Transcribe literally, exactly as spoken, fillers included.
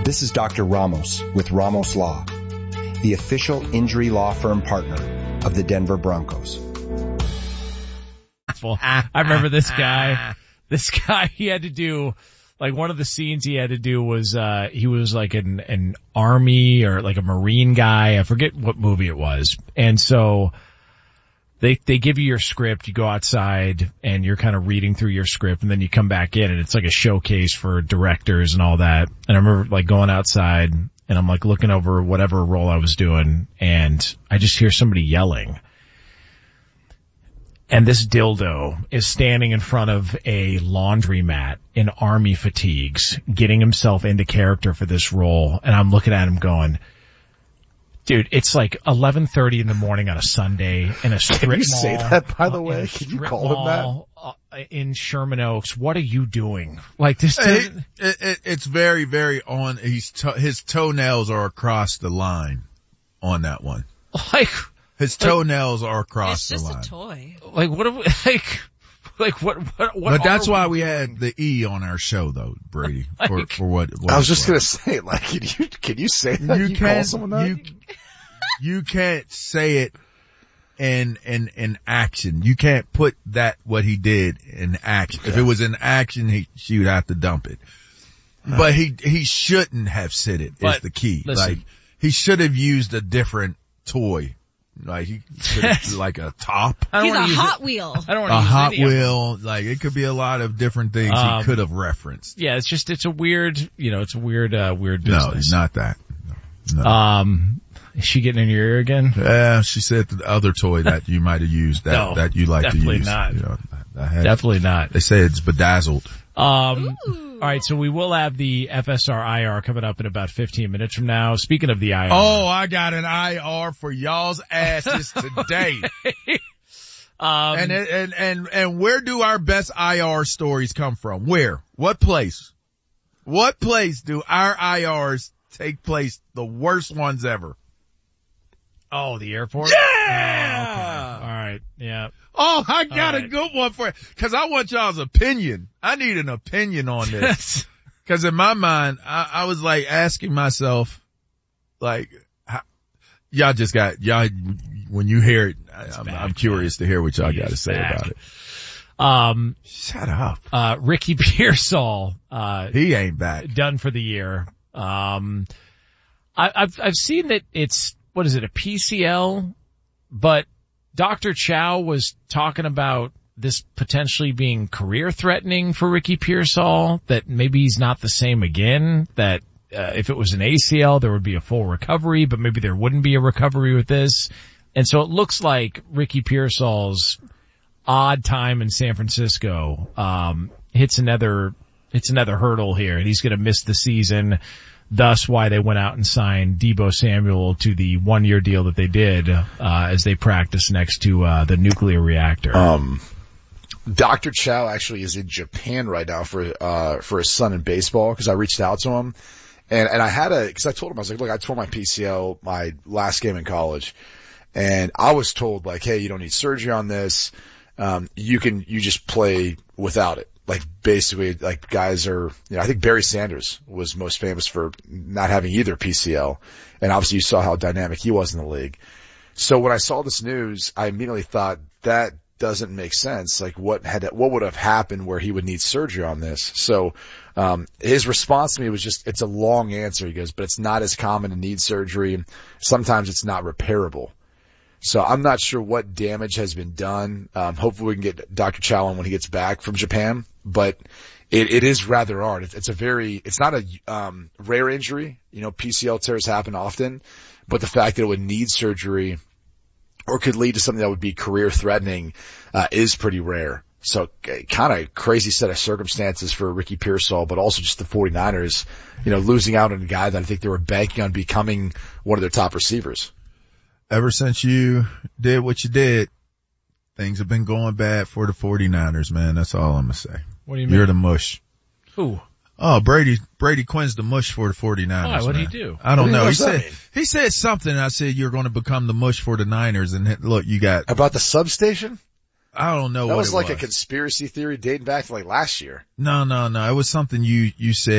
This is Doctor Ramos with Ramos Law, the official injury law firm partner of the Denver Broncos. I remember this guy, this guy, he had to do, like one of the scenes he had to do was, uh, he was like an, an army or like a Marine guy. I forget what movie it was. And so they, they give you your script, you go outside and you're kind of reading through your script and then you come back in and it's like a showcase for directors and all that. And I remember like going outside and I'm like looking over whatever role I was doing and I just hear somebody yelling. And this dildo is standing in front of a laundromat in army fatigues, getting himself into character for this role. And I'm looking at him going, dude, it's like eleven thirty in the morning on a Sunday in a strip mall. Can you say that, by the way? Can you call him that? In Sherman Oaks. What are you doing? Like this? It, it, it, it's very, very on. He's to, his toenails are across the line on that one. Like. His toenails like, are across the line. It's just a toy. Like what? Are we, like, like what? What? what but that's why we doing? had the E on our show, though, Brady. For, for what, what? I was just gonna say, like, can you can you say that? You, you can't. Call someone that? You, you can't say it in in in action. You can't put that what he did in action. Okay. If it was in action, he she would have to dump it. But he he shouldn't have said it. But, is the key. Listen, like he should have used a different toy. Like he could have, like a top. I don't He's a Hot it. Wheel. I don't want a to use Hot any Wheel. Like it could be a lot of different things um, he could have referenced. Yeah, it's just it's a weird, you know, it's a weird, uh, weird business. No, not that. No, no. Um, is she getting in your ear again? Yeah, she said the other toy that you might have used that no, that you like to use. Not. You know, had, definitely not. They say it's bedazzled. Um, all right, so we will have the F S R I R coming up in about fifteen minutes from now. Speaking of the I R. Oh, I got an I R for y'all's asses today. um, and, and, and, and where do our best I R stories come from? Where? What place? What place do our I Rs take place? The worst ones ever. Oh, the airport? Yeah! Oh, okay. All right. Yeah. Oh, I got right. a good one for you. Cause I want y'all's opinion. I need an opinion on this. Cause in my mind, I, I was like asking myself, like, how, y'all just got, y'all, when you hear it, I, I'm, I'm curious to hear what y'all got to say back. about it. Um, shut up. Uh, Ricky Pearsall, uh, he ain't back. Done for the year. Um, I, I've, I've seen that it's, what is it, a P C L? But Doctor Chow was talking about this potentially being career threatening for Ricky Pearsall, that maybe he's not the same again, that uh, if it was an A C L, there would be a full recovery, but maybe there wouldn't be a recovery with this. And so it looks like Ricky Pearsall's odd time in San Francisco um hits another hits another hurdle here, and he's going to miss the season. Thus why they went out and signed Deebo Samuel to the one-year deal that they did, uh, as they practice next to, uh, the nuclear reactor. Um, Doctor Chow actually is in Japan right now for, uh, for his son in baseball, cause I reached out to him and, and I had a, cause I told him, I was like, look, I tore my P C L my last game in college, and I was told like, hey, you don't need surgery on this. Um, you can, you just play without it. Like basically, like guys are, you know, I think Barry Sanders was most famous for not having either P C L. And obviously you saw how dynamic he was in the league. So when I saw this news, I immediately thought that doesn't make sense. Like what had, what would have happened where he would need surgery on this? So, um, his response to me was just, it's a long answer. He goes, but it's not as common to need surgery. Sometimes it's not repairable. So I'm not sure what damage has been done. Um, hopefully we can get Doctor Chow on when he gets back from Japan, but it, it is rather hard. It's, it's a very, it's not a, um, rare injury. You know, P C L tears happen often, but the fact that it would need surgery or could lead to something that would be career threatening, uh, is pretty rare. So kind of crazy set of circumstances for Ricky Pearsall, but also just the 49ers, you know, losing out on a guy that I think they were banking on becoming one of their top receivers. Ever since you did what you did, things have been going bad for the 49ers, man. That's all I'm going to say. What do you mean? You're the mush. Who? Oh, Brady, Brady Quinn's the mush for the 49ers. Oh, what did he do? I don't know. He said, mean? he said something. I said, you're going to become the mush for the Niners. And look, you got. About the substation? I don't know that what was it like was. a conspiracy theory dating back to like last year. No, no, no. It was something you, you said.